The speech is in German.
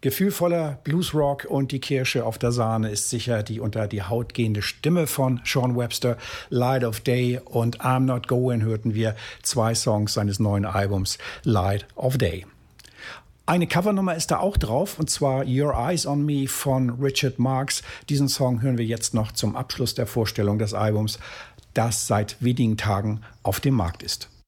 Gefühlvoller Bluesrock und die Kirsche auf der Sahne ist sicher die unter die Haut gehende Stimme von Sean Webster. Light of Day und I'm Not Going hörten wir, 2 Songs seines neuen Albums Light of Day. Eine Covernummer ist da auch drauf, und zwar Your Eyes on Me von Richard Marx. Diesen Song hören wir jetzt noch zum Abschluss der Vorstellung des Albums, das seit wenigen Tagen auf dem Markt ist.